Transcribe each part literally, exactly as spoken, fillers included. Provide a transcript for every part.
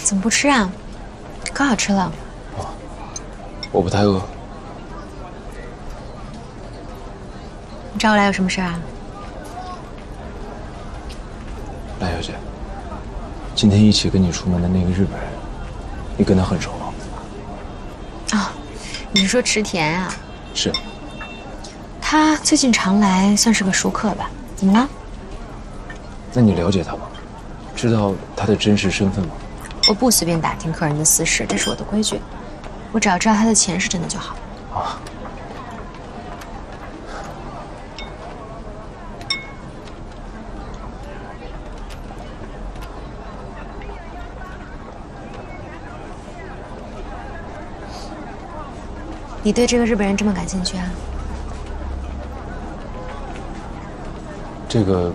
怎么不吃啊？可好吃了。 啊，我不太饿。 你找我来有什么事啊？ 赖小姐，今天一起跟你出门的那个日本人，你跟他很熟吗？ 哦，你是说池田啊？ 是。 他最近常来，算是个熟客吧。怎么了？ 那你了解他吗？知道他的真实身份吗？ 我不随便打听客人的私事，这是我的规矩。我只要知道他的钱是真的就好。 啊。 你对这个日本人这么感兴趣啊？ 这个，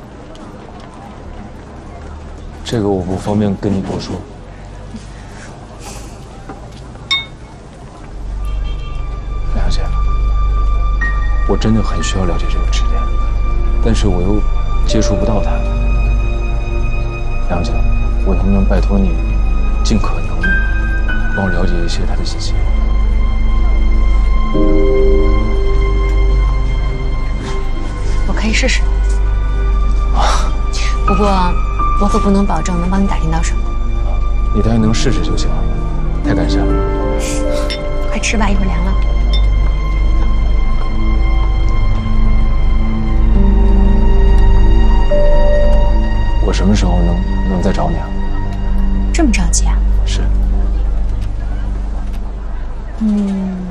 这个我不方便跟你多说。梁小姐，我真的很需要了解这个池田，但是我又接触不到他。梁小姐，我能不能拜托你，尽可能帮我了解一些他的信息？ 我可以试试。不过，我可不能保证能帮你打听到什么。 你答应能试试就行了，太感谢了。 快吃吧，一会儿凉了。 我什么时候能能再找你啊？ 这么着急啊？ 是。 嗯。